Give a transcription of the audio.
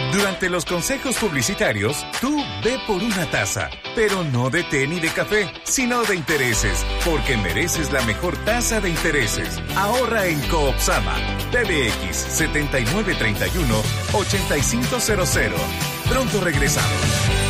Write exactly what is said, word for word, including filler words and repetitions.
Durante los consejos publicitarios, tú ve por una taza, pero no de té ni de café, sino de intereses, porque mereces la mejor tasa de intereses. Ahorra en Coopsama. P B X setenta y nueve treinta y uno ochenta y cinco cero cero. Pronto regresamos.